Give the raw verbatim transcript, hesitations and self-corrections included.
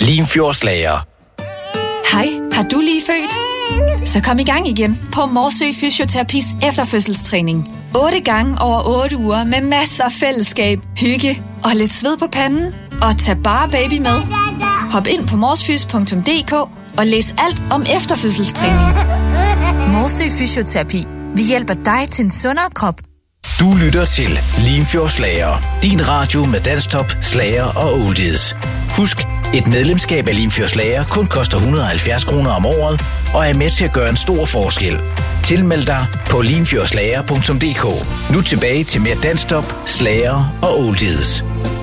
Limfjordslager. Hej, har du lige født? Så kom i gang igen på Morsø Fysioterapis efterfødselstræning. otte gange over otte uger med masser af fællesskab, hygge og lidt sved på panden. Og tag bare baby med. Hop ind på morsfys punktum d k og læs alt om efterfødselstræning. Morsø Fysioterapi. Vi hjælper dig til en sundere krop. Du lytter til Limfjordslager. Din radio med dansktop, slager og oldies. Husk, et medlemskab af Limfjordslager kun koster et hundrede og halvfjerds kroner om året og er med til at gøre en stor forskel. Tilmeld dig på limfjordslager punktum d k. Nu tilbage til mere dansktop, slager og oldies.